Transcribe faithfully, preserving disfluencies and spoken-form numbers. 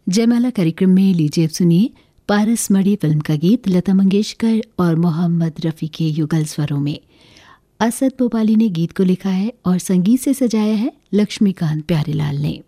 जयमाला कार्यक्रम में लीजिए अब सुनिए पारस मणि फिल्म का गीत लता मंगेशकर और मोहम्मद रफ़ी के युगल स्वरों में। असद भोपाली ने गीत को लिखा है और संगीत से सजाया है लक्ष्मीकांत प्यारेलाल ने।